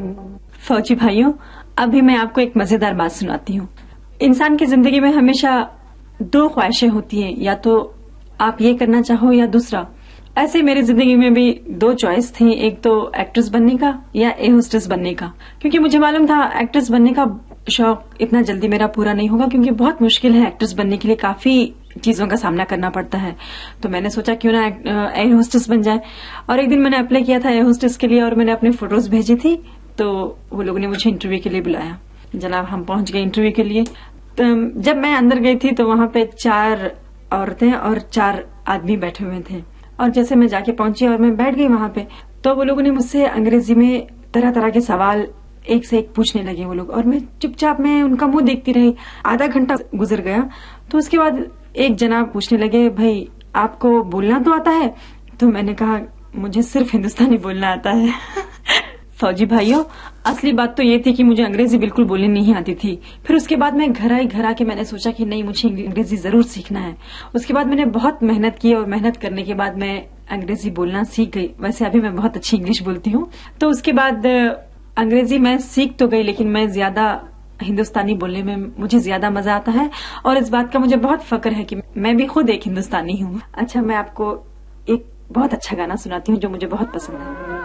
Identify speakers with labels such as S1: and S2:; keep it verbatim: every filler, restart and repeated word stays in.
S1: फौजी भाइयों, अभी मैं आपको एक मजेदार बात सुनाती हूँ। इंसान की जिंदगी में हमेशा दो ख्वाहिशें होती हैं, या तो आप ये करना चाहो या दूसरा। ऐसे मेरी जिंदगी में भी दो चॉइस थी, एक तो एक्ट्रेस बनने का या एयर होस्टेस बनने का, क्योंकि मुझे मालूम था एक्ट्रेस बनने का शौक इतना जल्दी मेरा पूरा नहीं होगा, क्योंकि बहुत मुश्किल है एक्ट्रेस बनने के लिए, काफी चीजों का सामना करना पड़ता है। तो मैंने सोचा क्यों ना एयर होस्टेस बन जाए। और एक दिन मैंने अप्लाई किया था एयर होस्टेस के लिए और मैंने अपनी फोटोज भेजी थी, तो वो लोगों ने मुझे इंटरव्यू के लिए बुलाया। जनाब हम पहुंच गए इंटरव्यू के लिए। तो जब मैं अंदर गई थी तो वहां पे चार औरतें और चार आदमी बैठे हुए थे, और जैसे मैं जाके पहुंची और मैं बैठ गई वहां पे, तो वो लोगों ने मुझसे अंग्रेजी में तरह तरह के सवाल एक से एक पूछने लगे वो लोग, और मैं चुपचाप मैं उनका मुंह देखती रही। आधा घंटा गुजर गया, तो उसके बाद एक जनाब पूछने लगे, भाई आपको बोलना तो आता है? तो मैंने कहा मुझे सिर्फ हिंदुस्तानी बोलना आता है। फौजी भाइयों, असली बात तो ये थी कि मुझे अंग्रेजी बिल्कुल बोलनी नहीं आती थी। फिर उसके बाद मैं घर आई, घर आके मैंने सोचा कि नहीं, मुझे अंग्रेजी जरूर सीखना है। उसके बाद मैंने बहुत मेहनत की और मेहनत करने के बाद मैं अंग्रेजी बोलना सीख गई। वैसे अभी मैं बहुत अच्छी इंग्लिश बोलती हूँ। तो उसके बाद अंग्रेजी मैं सीख तो गई, लेकिन मैं ज्यादा हिंदुस्तानी बोलने में मुझे ज्यादा मजा आता है, और इस बात का मुझे बहुत फक्र है कि मैं भी खुद एक हिंदुस्तानी हूँ। अच्छा, मैं आपको एक बहुत अच्छा गाना सुनाती हूँ जो मुझे बहुत पसंद है।